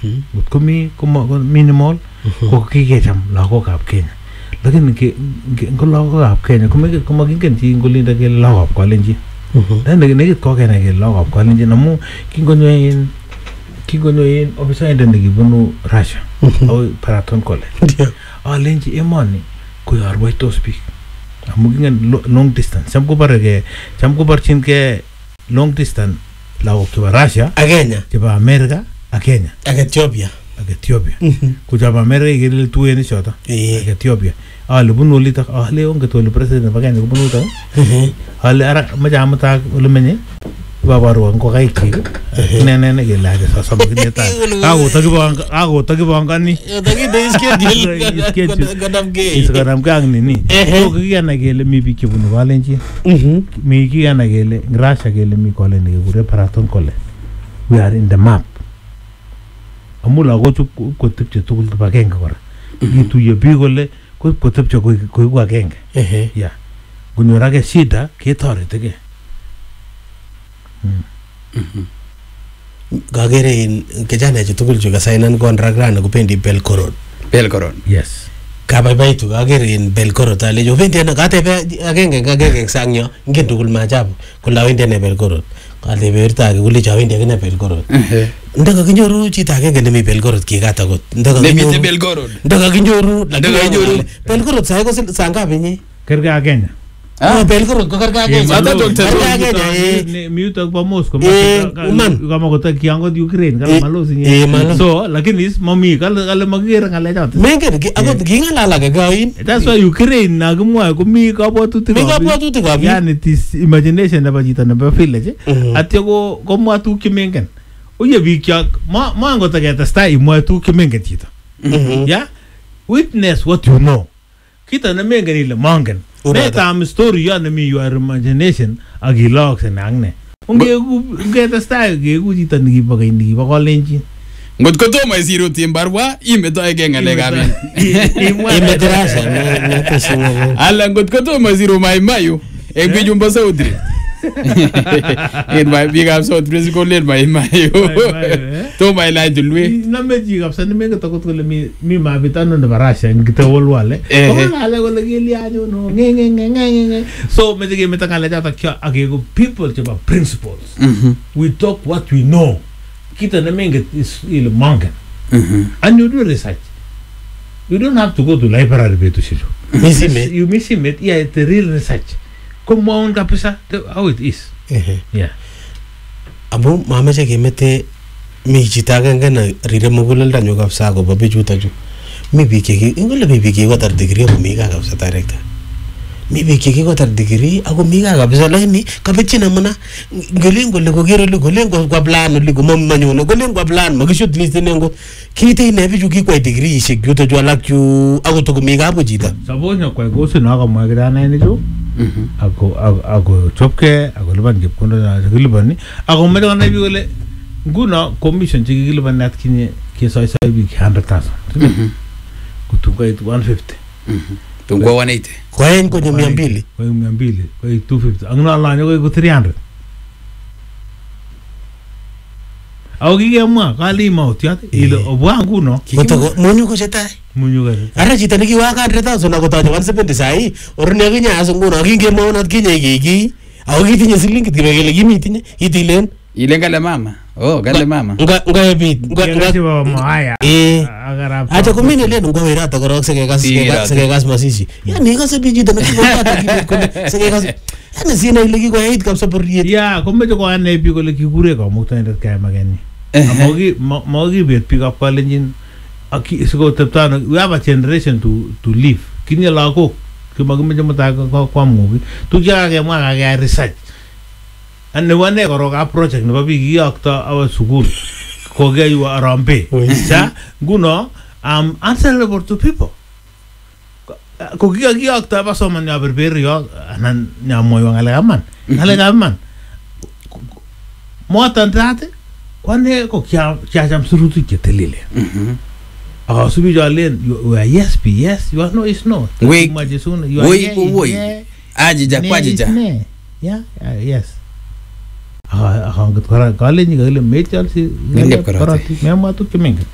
ngot komi minimal ko kikecham lagokab Kenya lakini ko lagokab Kenya komakingen chi ngolinda kele lagokab Kalenjin nekit kokenai kele lagokab Kalenjin amu kingonyo ofisaindet nekibunu Russia au Paraton College alenji emoni koyorwaitos biik amu kingen long distance cham koborchinkee long distance lagok chebo Russia ak Kenya chebo America ak Kenya ak Ethiopia ko chebo America ikele tueni choto ak Ethiopia ale bunu olitok ale onget ole president nebo Kenya kobunu olitok ale ara mache amutak ole menye babaru ngokaik chik nene kele ake sasama kinetai ako takibongani iskanamke ak nini so kikikanai kele mi biik chebunu Kalenjin mi kikikanai kele Russia kele mi college nekekure Paraton College we are in the map amu lagochu kotepche tugul kibagenge kora kituye biik kole kotepche koiku agenge ya kunyor ake shida ketoretegei Gagere in kijana chu tugul chu kasainan contract rana kupendi Belgorod yes kabaibaitu gagere in Belgorod ale jo pendi na katebe agenge sangyo ngin tugul maajabu kula wende ne Belgorod kale berta ke kuli jawende ne Belgorod ndaka kinyoru chita agenge ne mi Belgorod kigata got ndaka kinyoru Belgorod sai ko sanga benye kerga Kenya Belgorod ko karga Kenya miutak pa Moscow kama kota kiangot Ukraine kala malosi nye so lakini mami kala magigera ngale chato mengen akot kingalala ke gain that's why Ukraine na kumwa komi kabwatutik yani this imagination nebo chito nebo village atya ko mwa tukuk chemengen uye biik chok mangot aketestai imwa tukuk chemengen chito yeah witness what you know kita nemengen ile mangen netam story ya nemi your imagination akilok senangne ungetestai kegu chito nekibo Kalenjin ngot ko tomo isiru timbarwa imetoege ngalekab imeterasa ala ngot ko tomo isiru maimayu eng bijumbo Saudi en biikab South Brazil ko len maimayu tomo ilai tulwe name chi kapsa nemenge takot kole mi mabitano nebo Russia ngitewolwale ale kole keliajo no ngenge so meje kemeto ngale chato akego people chebo principles we talk what we know kita nemenge is ile mangen and you do research you don't have to go to library betu shijo you miss it yeah it's the real research come on kapisa how it is yeah abu mamache kemete mi chita agenge na rire mugulelda nyo kapsa ko babe chuta chu mi biik ingole mi biik ko tar degree ko mi ka kapsa director mi biik ko tar degree ako mi ka kapsa lakini kapechina mana ngole ko gero ngole ko kwa plan liko mamanyo ngole kwa plan magishut list nengo kite ine bichu ki kwa degree shek yuto ju alak chu ako to mi ka chita suppose na kwa go sino ka mo grana ni chu ako chopke ako liban gepkondo na gilibani ako medo na bi gole nguna commission chikiliban nat kinye kesoisoi biik 100,000 kutuka 150 tungwa 180 kwaen kwenye 200 kwa 250 angna la nyo ko 300 au kikemwa kali mautiat ile obwa nguno kotoko munyu ko chetai ara chita nikiwaka 100,000 akotaje 170 sai orne kinya asunguno kingemwa not kinye kiki au kitinye silingi kibekele kimitinye itilen ile ngale mama gale mama ngaebit ngasiba mahaya agarap acha kumine leno ngawirata korok sekekas masisi yani kase bijito nakipata kibekole sekekas yani sina ile kikoyait kapsa boriet ya komeche ko ane bi kole kikure kamuktaindet kaya mageni amogi bet pick up Kalenjin siko teptano we have a generation to live kinye lagok kimakimeche mutai kwa mugi tukya kemwa kaya research and the one koroka project nebo biik kiyokto awa sukul kokeyu arambe sa nguno answerable to people ko kiyokto ba soman ya berber yo anan nyamoy ngale aman motan tate kwane ko kya jam surutu ketelele subi jalen you are yes be yes you are no is no wait you are ajija kwajija yeah yes hangat kara kale ni gale mechal si ngale karati mematu kemenga